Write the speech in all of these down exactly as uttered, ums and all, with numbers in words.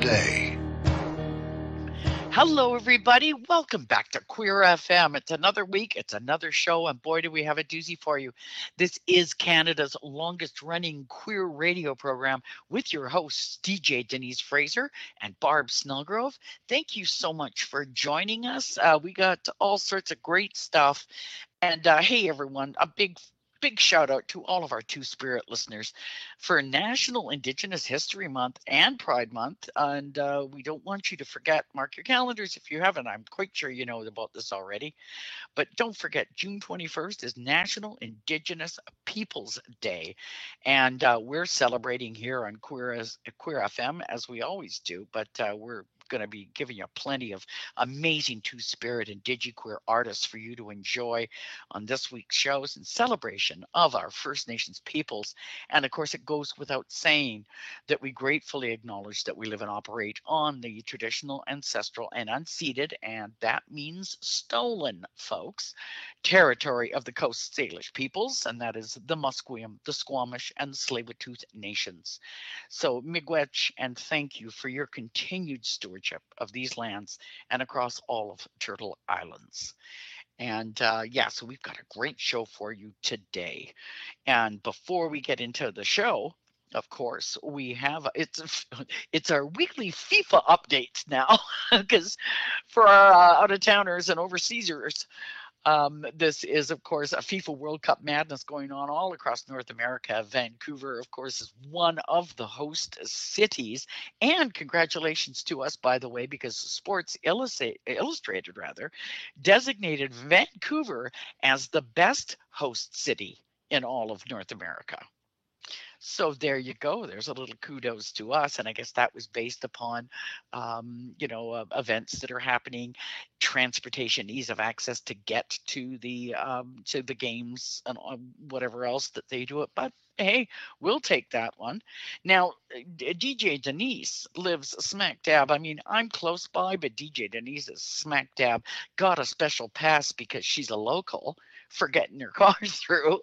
Day. Hello, everybody. Welcome back to Queer F M. It's another week, it's another show, and boy, do we have a doozy for you. This is Canada's longest running queer radio program with your hosts, D J Denise Fraser and Barb Snellgrove. Thank you so much for joining us. Uh, we got all sorts of great stuff. And uh, hey, everyone, a big Big shout out to all of our Two Spirit listeners for National Indigenous History Month and Pride Month. And uh, we don't want you to forget, mark your calendars if you haven't. I'm quite sure you know about this already. But don't forget, June twenty-first is National Indigenous Peoples Day. And uh, we're celebrating here on Queer, as, Queer F M, as we always do. But uh, we're going to be giving you plenty of amazing Two Spirit and DigiQueer artists for you to enjoy on this week's shows in celebration of our First Nations peoples. And of course, it goes without saying that we gratefully acknowledge that we live and operate on the traditional, ancestral, and unceded, and that means stolen, folks, territory of the Coast Salish peoples, and that is the Musqueam, the Squamish, and the Tsleil-Waututh nations. So, miigwech, and thank you for your continued stewardship of these lands and across all of Turtle Islands. And uh, yeah, so we've got a great show for you today. And before we get into the show, of course, we have it's it's our weekly FIFA updates now, because for our uh, out of towners and overseasers, um, this is, of course, a FIFA World Cup madness going on all across North America. Vancouver, of course, is one of the host cities. And congratulations to us, by the way, because Sports Illustrated, Illustrated rather, designated Vancouver as the best host city in all of North America. So there you go. There's a little kudos to us, and I guess that was based upon, um, you know, uh, events that are happening, transportation, ease of access to get to the um, to the games, and uh, whatever else that they do it. But hey, we'll take that one. Now, uh, D J Denise lives smack dab. I mean, I'm close by, but D J Denise is smack dab. Got a special pass because she's a local for getting her car through.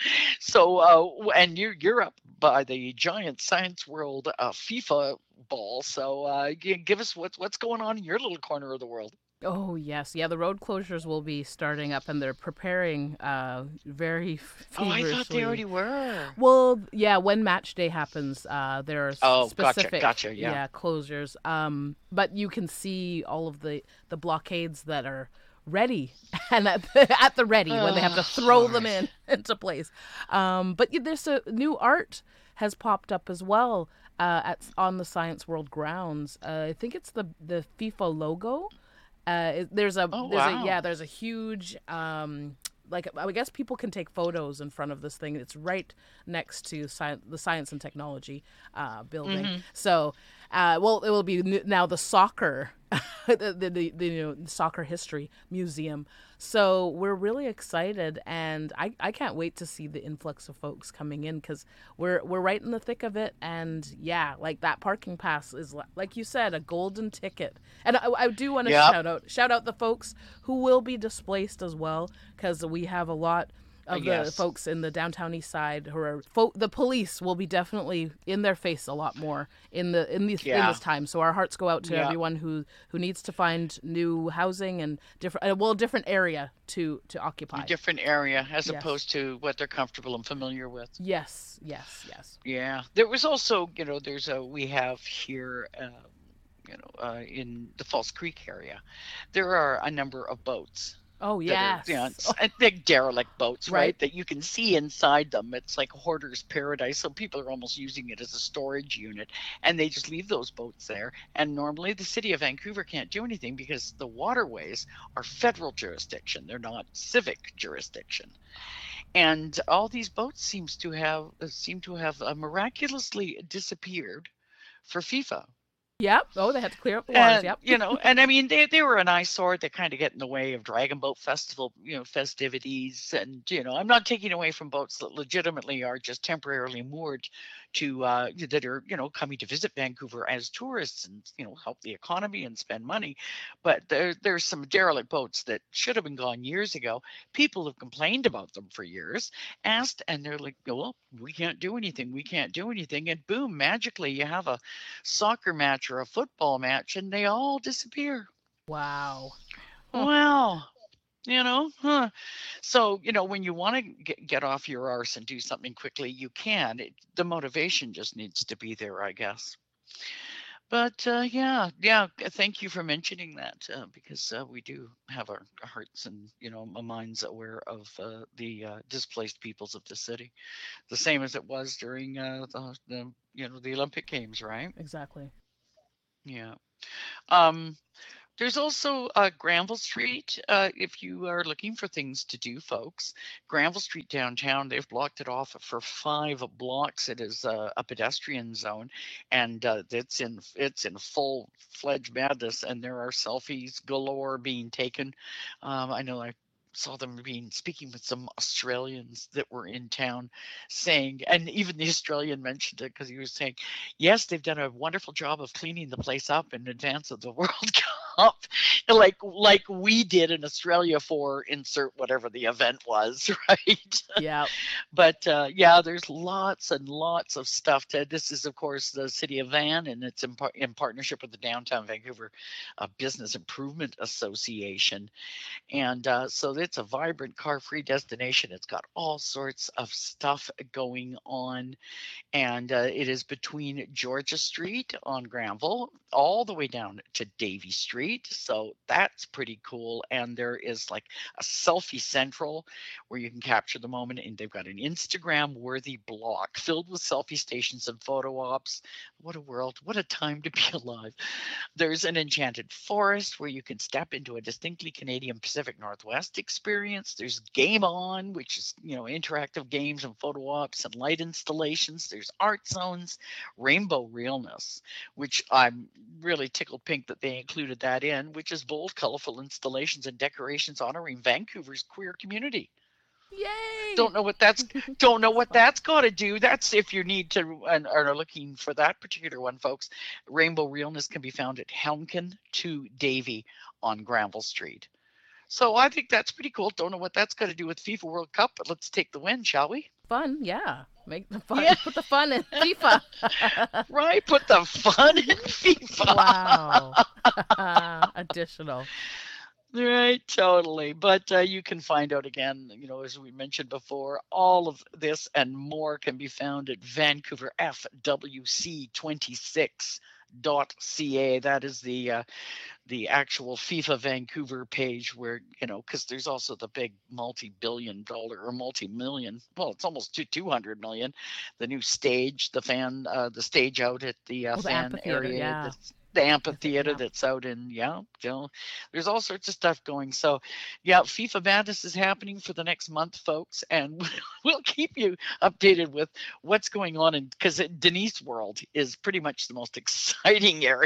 So, uh, and you're you're up by the giant Science World uh, FIFA ball. So, uh, g- give us what's what's going on in your little corner of the world. Oh yes, yeah. The road closures will be starting up, and they're preparing uh, very Oh, I thought they feverishly. already were. Well, yeah. When match day happens, uh, there are Oh, gotcha, specific, gotcha. Yeah. yeah, closures. Um, but you can see all of the the blockades that are ready and at the, at the ready when they have to Oh, throw all them right. in into place. Um, but yeah, there's a new art has popped up as well uh, at on the Science World grounds. Uh, I think it's the the FIFA logo. Uh, it- there's a Oh, there's a yeah wow. there's a huge um like I guess people can take photos in front of this thing. It's right next to sci- the Science and Technology uh, building. Mm-hmm. So, uh, well, it will be n- now the soccer, the, the, the, the you know, soccer history museum. So we're really excited, and I, I can't wait to see the influx of folks coming in because we're we're right in the thick of it. And yeah, like that parking pass is li- like you said, a golden ticket. And I, I do want to Yep. shout out shout out the folks who will be displaced as well because we have a lot Uh, of the yes. folks in the downtown east side who are fo- the police will be definitely in their face a lot more in the in these in Yeah. this time. So our hearts go out to Yeah. everyone who who needs to find new housing and different uh, well different area to to A occupy. different area as Yes. opposed to what they're comfortable and familiar with. Yes, yes, yes. Yeah. There was also, you know, there's a we have here. Um, you know, uh, in the False Creek area, there are a number of boats Oh that are, you know, yes. it's Oh, I think derelict boats, right. right? That you can see inside them. It's like a hoarder's paradise. So people are almost using it as a storage unit, and they just leave those boats there. And normally the city of Vancouver can't do anything because the waterways are federal jurisdiction. They're not civic jurisdiction. And all these boats seems to have uh, seem to have uh, miraculously disappeared for FIFA. Yep. Oh, they had to clear up the waters. And Yep. you know, and I mean, they they were an eyesore that kind of get in the way of Dragon Boat Festival, you know, festivities. And you know, I'm not taking away from boats that legitimately are just temporarily moored to uh, that are you know coming to visit Vancouver as tourists and you know help the economy and spend money. But there there's some derelict boats that should have been gone years ago. People have complained about them for years, asked, and they're like, well, we can't do anything. We can't do anything. And boom, magically you have a soccer match or a football match, and they all disappear. Wow. Huh. Wow. You know, huh? So, you know, when you want to get, get off your arse and do something quickly, you can. It, the motivation just needs to be there, I guess. But uh, yeah, yeah. uh, Thank you for mentioning that uh, because uh, we do have our hearts and you know our minds aware of uh, the uh, displaced peoples of the city, the same as it was during uh, the, the you know the Olympic Games, right? Exactly. Yeah. Um, There's also uh, Granville Street. Uh, if you are looking for things to do, folks, Granville Street downtown, they've blocked it off for five blocks. It is uh, a pedestrian zone, and uh, it's in it's in full fledged madness. And there are selfies galore being taken. Um, I know I saw them being speaking with some Australians that were in town, saying, and even the Australian mentioned it because he was saying, yes, they've done a wonderful job of cleaning the place up in advance of the World Cup, like like we did in Australia for insert whatever the event was, right? Yeah. But uh, yeah, there's lots and lots of stuff. To, this is, of course, the City of Van, and it's in, par- in partnership with the Downtown Vancouver uh, Business Improvement Association. And uh, so it's a vibrant car-free destination. It's got all sorts of stuff going on, and uh, it is between Georgia Street on Granville all the way down to Davie Street. So that's pretty cool. And there is like a selfie central where you can capture the moment. And they've got an Instagram worthy block filled with selfie stations and photo ops. What a world. What a time to be alive. There's an enchanted forest where you can step into a distinctly Canadian Pacific Northwest experience. There's Game On, which is, you know, interactive games and photo ops and light installations. There's art zones, Rainbow Realness, which I'm really tickled pink that they included that in, which is bold, colorful installations and decorations honoring Vancouver's queer community. Yay. Don't know what that's don't know That's what fun. that's got to do. That's if you need to and are looking for that particular one, folks. Rainbow Realness can be found at Helmkin to Davie on Granville Street. So I think that's pretty cool. Don't know what that's got to do with FIFA World Cup, but let's take the win, shall we? Fun. Yeah. Make the Yeah, fun. Put the fun in FIFA. right. Put the fun in FIFA. Wow. Additional. Right, totally. But uh, you can find out again, you know, as we mentioned before, all of this and more can be found at Vancouver F W C twenty-six dot c a. That is the uh, the actual FIFA Vancouver page where, you know, because there's also the big multi-billion dollar or multi-million, well, it's almost to two hundred million, the new stage, the fan, uh, the stage out at the uh, Oh, the fan amphitheater. area, Yeah. the, the I think. amphitheater Yeah. that's out in, yeah, you know, there's all sorts of stuff going. So, yeah, FIFA Madness is happening for the next month, folks, and we'll keep you updated with what's going on. And because Denise World is pretty much the most exciting area.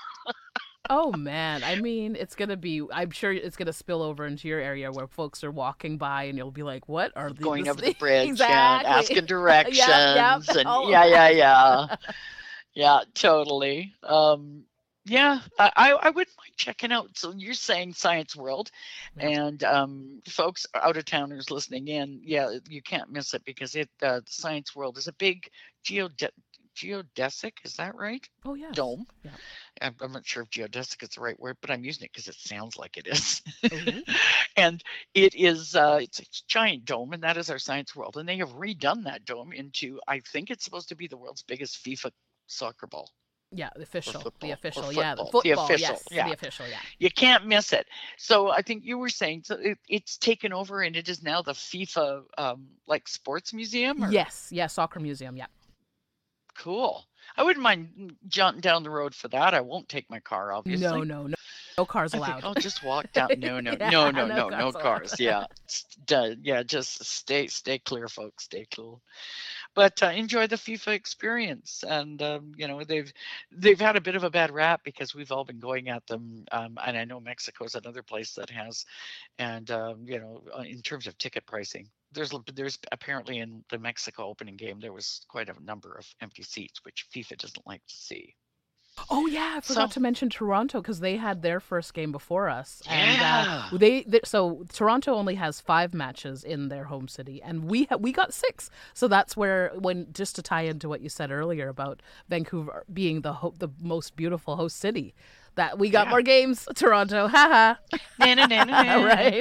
Oh man, I mean, it's gonna be. I'm sure it's gonna spill over into your area where folks are walking by, and you'll be like, "What are the Going this over the thing?" bridge and Exactly. asking Yep. Yep. directions and All of yeah, yeah, yeah. that. Yeah, totally. Um, yeah, I, I I wouldn't mind checking out. So you're saying Science World, Yep. and um, folks out of towners listening in, yeah, you can't miss it because it uh, Science World is a big geode geodesic. Is that right? Oh yes. Dome. Yep. I'm, I'm not sure if geodesic is the right word, but I'm using it because it sounds like it is. Oh. And it is uh, it's a giant dome, and that is our Science World. And they have redone that dome into, I think it's supposed to be the world's biggest FIFA soccer ball Yeah. The or official. The football or official. Yeah. The football, the football. official. Yes. The Yeah, official. Yeah. you can't miss it. So I think you were saying so it, it's taken over, and it is now the FIFA um, like sports museum or Yes. Yeah. Soccer museum. Yeah. cool. I wouldn't mind jauntting down the road for that. I won't take my car, No. obviously. No. No. No cars I think allowed. I'll just walk down. No, no, Yeah. no, no, No no, no cars allowed. cars. Yeah, S- d- yeah, just stay, stay clear, folks. Stay cool. But uh, enjoy the FIFA experience. And um, you know they've they've had a bit of a bad rap because we've all been going at them. Um, and I know Mexico is another place that has. And um, you know, uh, in terms of ticket pricing, there's there's apparently in the Mexico opening game there was quite a number of empty seats, which FIFA doesn't like to see. Oh yeah, I So forgot to mention Toronto because they had their first game before us, and uh, yeah, they, they so Toronto only has five matches in their home city, and we ha- we got six. So that's where when just to tie into what you said earlier about Vancouver being the ho- the most beautiful host city, that we got yeah. more games. Toronto, haha, Na, na, na, na, na. right?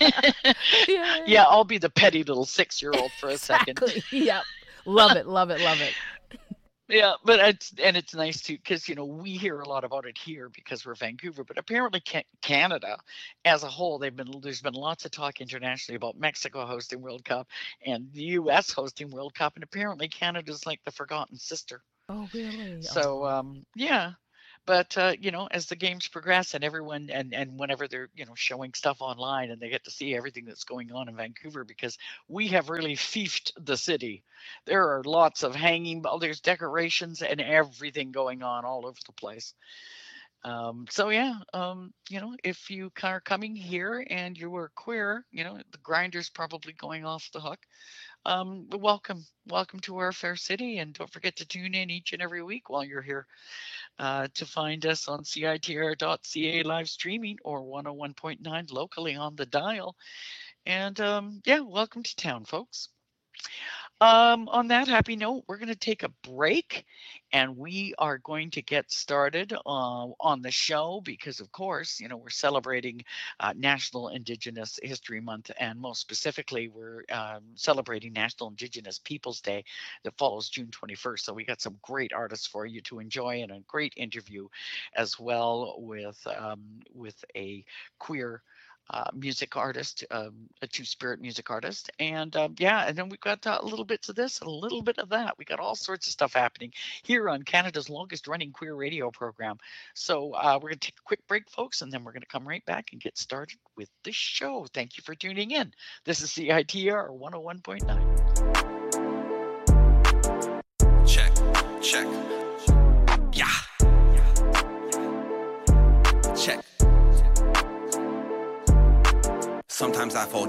Yeah, Yeah, I'll be the petty little six-year-old for a second. exactly. Yep, love it, love it, love it. Yeah, but it's and it's nice too because you know we hear a lot about it here because we're Vancouver, but apparently Ca- Canada as a whole, they've been there's been lots of talk internationally about Mexico hosting World Cup and the U S hosting World Cup, and apparently Canada's like the forgotten sister. Oh really? So Oh. um, yeah, but uh, you know as the games progress and everyone and and whenever they're you know showing stuff online and they get to see everything that's going on in Vancouver because we have really fiefed the city. There are lots of hanging, well, there's decorations and everything going on all over the place. Um, so yeah, um, you know, if you are coming here and you are queer, you know, the grinder's probably going off the hook. Um, welcome, welcome to our fair city, and don't forget to tune in each and every week while you're here uh, to find us on C I T R dot C A live streaming or one oh one point nine locally on the dial. And um, yeah, welcome to town, folks. Um, on that happy note, we're going to take a break and we are going to get started uh, on the show because, of course, you know, we're celebrating uh, National Indigenous History Month, and most specifically, we're um, celebrating National Indigenous Peoples Day that follows June twenty-first. So we got some great artists for you to enjoy and a great interview as well with um, with a queer uh, music artist, um, a two-spirit music artist, and um, yeah, and then we've got uh, a little bits of this, and a little bit of that. We got all sorts of stuff happening here on Canada's longest-running queer radio program. So uh, we're going to take a quick break, folks, and then we're going to come right back and get started with the show. Thank you for tuning in. This is C I T R one oh one point nine. Check, check. Yeah. Check. Sometimes I fall